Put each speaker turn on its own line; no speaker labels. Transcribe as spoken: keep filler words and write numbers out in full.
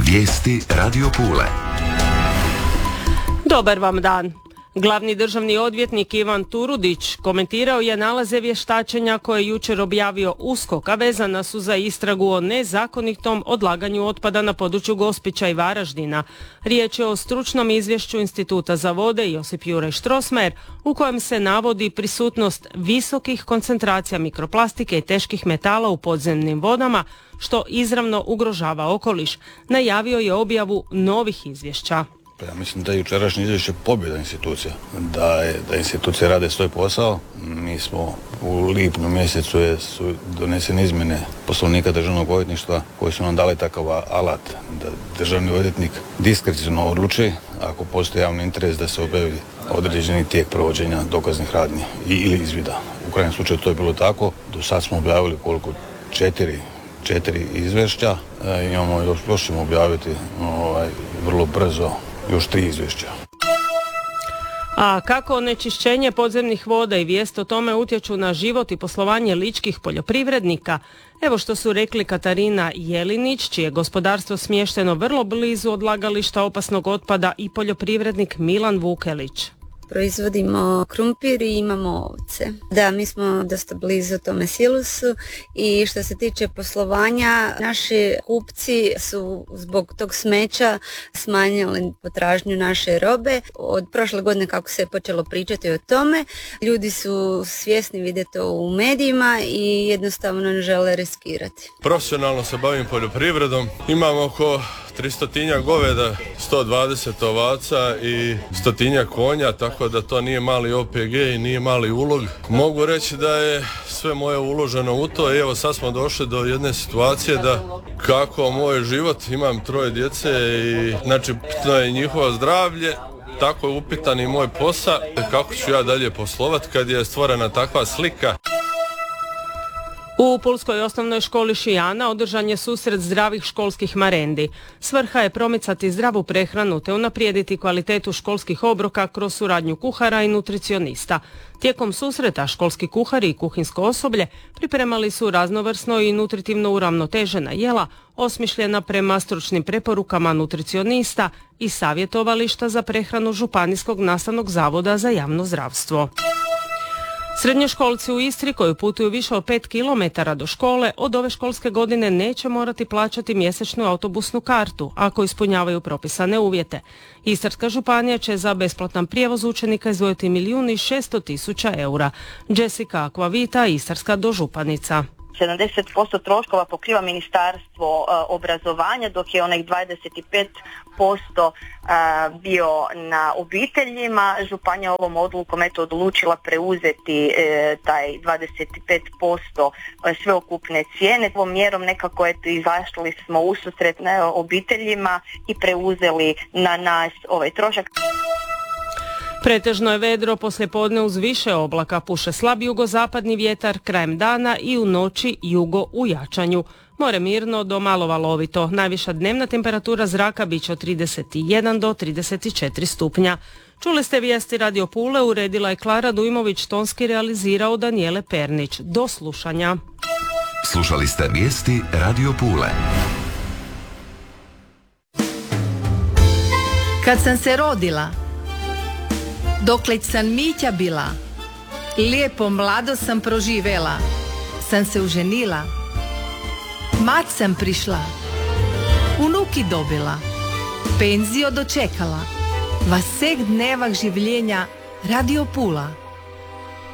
Vijesti Radio Pule.
Dobar vam dan. Glavni državni odvjetnik Ivan Turudić komentirao je nalaze vještačenja koje je jučer objavio USKOK, a vezana su za istragu o nezakonitom odlaganju otpada na području Gospića i Varaždina. Riječ je o stručnom izvješću Instituta za vode Josip Juraj Strossmayer u kojem se navodi prisutnost visokih koncentracija mikroplastike i teških metala u podzemnim vodama, što izravno ugrožava okoliš. Najavio je objavu novih izvješća.
Ja mislim da je jučerašnje izvješće pobjeda institucija, da, je, da institucije rade svoj posao. Mi smo u lipnju mjesecu je, su donesene izmjene Poslovnika državnog odvjetništva koji su nam dali takav alat da državni odvjetnik diskreciono odluči ako postoji javni interes da se objavi određeni tijek provođenja dokaznih radnji i, ili izvida. U krajnjem slučaju to je bilo tako. Do sad smo objavili koliko? Četiri, četiri izvješća. E, imamo još, još ćemo objaviti ovaj, vrlo brzo još tri izvješća.
A kako onečišćenje podzemnih voda i vijest o tome utječu na život i poslovanje ličkih poljoprivrednika? Evo što su rekli Katarina Jelinić, čije gospodarstvo smješteno vrlo blizu odlagališta opasnog otpada, i poljoprivrednik Milan Vukelić.
Proizvodimo krumpir i imamo ovce. Da, mi smo dosta blizu tome silusu i što se tiče poslovanja, naši kupci su zbog tog smeća smanjili potražnju naše robe. Od prošle godine kako se je počelo pričati o tome, ljudi su svjesni, vide to u medijima i jednostavno ne žele riskirati.
Profesionalno se bavim poljoprivredom, imam oko tristotinjak goveda, sto dvadeset ovaca i stotinjak konja, tako da to nije mali O P G i nije mali ulog. Mogu reći da je sve moje uloženo u to i evo sad smo došli do jedne situacije da kako moj život, imam troje djece i znači bitno je njihovo zdravlje, tako je upitan i moj posao, kako ću ja dalje poslovat kad je stvorena takva slika.
U Pulskoj osnovnoj školi Šijana održan je susret zdravih školskih marendi. Svrha je promicati zdravu prehranu te unaprijediti kvalitetu školskih obroka kroz suradnju kuhara i nutricionista. Tijekom susreta školski kuhari i kuhinsko osoblje pripremali su raznovrsno i nutritivno uravnotežena jela, osmišljena prema stručnim preporukama nutricionista i savjetovališta za prehranu Županijskog nastavnog zavoda za javno zdravstvo. Srednjoškolci u Istri koji putuju više od pet kilometara do škole od ove školske godine neće morati plaćati mjesečnu autobusnu kartu ako ispunjavaju propisane uvjete. Istarska županija će za besplatan prijevoz učenika izdvojiti milijun i šesto tisuća eura. Jessica Aquavita, istarska dožupanica.
sedamdeset posto troškova pokriva Ministarstvo uh, obrazovanja, dok je onih dvadeset pet posto uh, bio na obiteljima. Županija ovom odlukom eto odlučila preuzeti uh, taj dvadeset pet posto sveukupne cijene. Ovom mjerom nekako eto izašli smo u susret obiteljima i preuzeli na nas ovaj trošak.
Pretežno je vedro poslijepodne uz više oblaka, puše slab jugozapadni vjetar, krajem dana i u noći jugo u jačanju. More mirno do malo valovito. Najviša dnevna temperatura zraka bit će od trideset jedan do trideset četiri stupnja. Čuli ste vijesti Radio Pule, uredila je Klara Dujmović, tonski realizirao Danijele Pernić. Do slušanja.
Slušali ste vijesti Radio Pule.
Kad sam se rodila, dokle sam Mića bila, lijepo mlado sam proživela, sam se uženila, mat sam prišla, unuki dobila, penzio dočekala, vasek dnevak življenja Radio Pula.